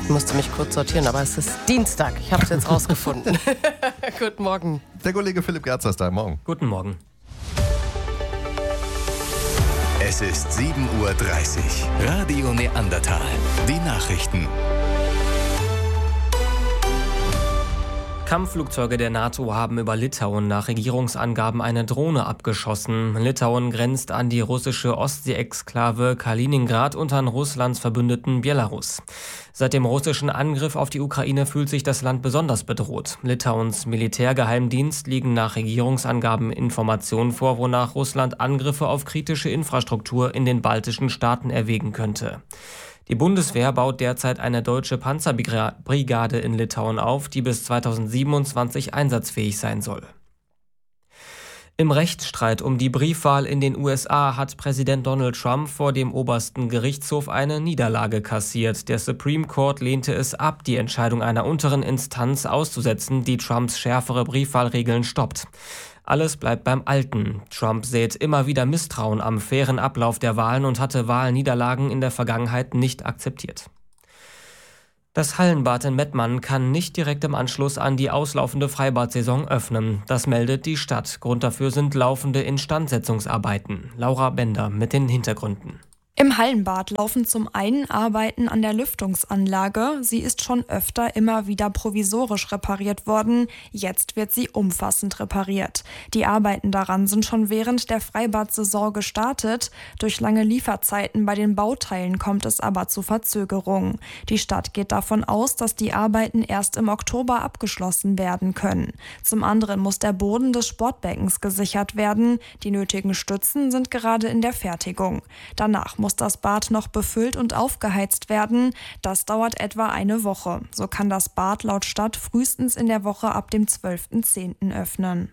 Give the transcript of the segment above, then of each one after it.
Ich musste mich kurz sortieren, aber es ist Dienstag. Ich habe es jetzt rausgefunden. Guten Morgen. Der Kollege Philipp Gerzer ist da. Morgen. Guten Morgen. Es ist 7:30 Uhr. Radio Neandertal. Die Nachrichten. Kampfflugzeuge der NATO haben über Litauen nach Regierungsangaben eine Drohne abgeschossen. Litauen grenzt an die russische Ostsee-Exklave Kaliningrad und an Russlands Verbündeten Belarus. Seit dem russischen Angriff auf die Ukraine fühlt sich das Land besonders bedroht. Litauens Militärgeheimdienst liegen nach Regierungsangaben Informationen vor, wonach Russland Angriffe auf kritische Infrastruktur in den baltischen Staaten erwägen könnte. Die Bundeswehr baut derzeit eine deutsche Panzerbrigade in Litauen auf, die bis 2027 einsatzfähig sein soll. Im Rechtsstreit um die Briefwahl in den USA hat Präsident Donald Trump vor dem obersten Gerichtshof eine Niederlage kassiert. Der Supreme Court lehnte es ab, die Entscheidung einer unteren Instanz auszusetzen, die Trumps schärfere Briefwahlregeln stoppt. Alles bleibt beim Alten. Trump sät immer wieder Misstrauen am fairen Ablauf der Wahlen und hatte Wahlniederlagen in der Vergangenheit nicht akzeptiert. Das Hallenbad in Mettmann kann nicht direkt im Anschluss an die auslaufende Freibad-Saison öffnen. Das meldet die Stadt. Grund dafür sind laufende Instandsetzungsarbeiten. Laura Bender mit den Hintergründen. Im Hallenbad laufen zum einen Arbeiten an der Lüftungsanlage. Sie ist schon öfter immer wieder provisorisch repariert worden. Jetzt wird sie umfassend repariert. Die Arbeiten daran sind schon während der Freibad-Saison gestartet. Durch lange Lieferzeiten bei den Bauteilen kommt es aber zu Verzögerungen. Die Stadt geht davon aus, dass die Arbeiten erst im Oktober abgeschlossen werden können. Zum anderen muss der Boden des Sportbeckens gesichert werden. Die nötigen Stützen sind gerade in der Fertigung. Danach muss das Bad noch befüllt und aufgeheizt werden. Das dauert etwa eine Woche. So kann das Bad laut Stadt frühestens in der Woche ab dem 12.10. öffnen.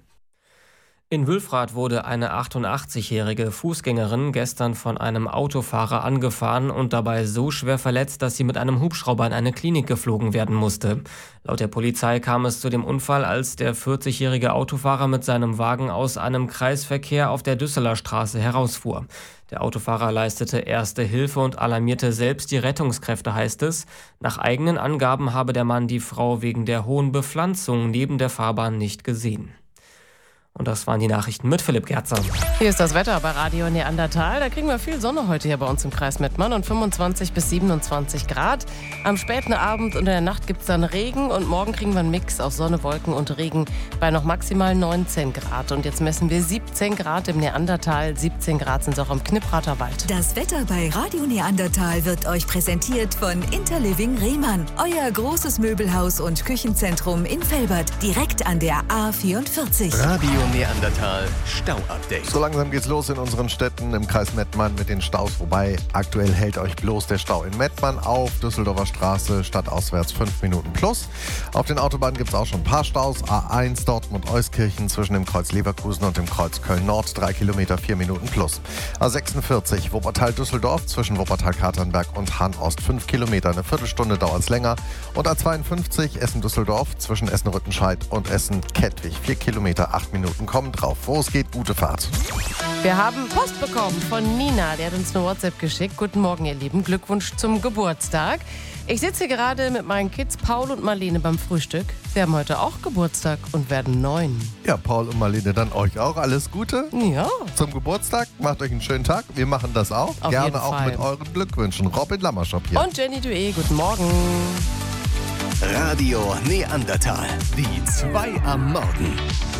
In Wülfrath wurde eine 88-jährige Fußgängerin gestern von einem Autofahrer angefahren und dabei so schwer verletzt, dass sie mit einem Hubschrauber in eine Klinik geflogen werden musste. Laut der Polizei kam es zu dem Unfall, als der 40-jährige Autofahrer mit seinem Wagen aus einem Kreisverkehr auf der Düsseler Straße herausfuhr. Der Autofahrer leistete erste Hilfe und alarmierte selbst die Rettungskräfte, heißt es. Nach eigenen Angaben habe der Mann die Frau wegen der hohen Bepflanzung neben der Fahrbahn nicht gesehen. Und das waren die Nachrichten mit Philipp Gerzer. Hier ist das Wetter bei Radio Neandertal. Da kriegen wir viel Sonne heute hier bei uns im Kreis Mettmann und 25 bis 27 Grad. Am späten Abend und in der Nacht gibt es dann Regen und morgen kriegen wir einen Mix aus Sonne, Wolken und Regen bei noch maximal 19 Grad. Und jetzt messen wir 17 Grad im Neandertal, 17 Grad sind es auch im Knipprater Wald. Das Wetter bei Radio Neandertal wird euch präsentiert von Interliving Rehmann. Euer großes Möbelhaus und Küchenzentrum in Velbert, direkt an der A44. Radio Neandertal Stau-Update. So langsam geht's los in unseren Städten im Kreis Mettmann mit den Staus. Wobei aktuell hält euch bloß der Stau in Mettmann auf. Düsseldorfer Straße stadtauswärts 5 Minuten plus. Auf den Autobahnen gibt's auch schon ein paar Staus. A1 Dortmund-Euskirchen zwischen dem Kreuz Leverkusen und dem Kreuz Köln-Nord 3 Kilometer 4 Minuten plus. A46 Wuppertal-Düsseldorf zwischen Wuppertal-Katernberg und Hahn-Ost 5 Kilometer. Eine Viertelstunde dauert's länger. Und A52 Essen-Düsseldorf zwischen Essen-Rüttenscheid und Essen-Kettwig 4 Kilometer 8 Minuten. Kommen drauf. Wo es geht, gute Fahrt. Wir haben Post bekommen von Nina. Der hat uns eine WhatsApp geschickt. Guten Morgen, ihr Lieben. Glückwunsch zum Geburtstag. Ich sitze hier gerade mit meinen Kids Paul und Marlene beim Frühstück. Sie haben heute auch Geburtstag und werden 9. Ja, Paul und Marlene, dann euch auch alles Gute. Ja. Zum Geburtstag. Macht euch einen schönen Tag. Wir machen das auch. Auf Gerne jeden auch Fall. mit euren Glückwünschen. Robin Lammerschop hier. Und Jenny Dué, guten Morgen. Radio Neandertal. Die 2 am Morgen.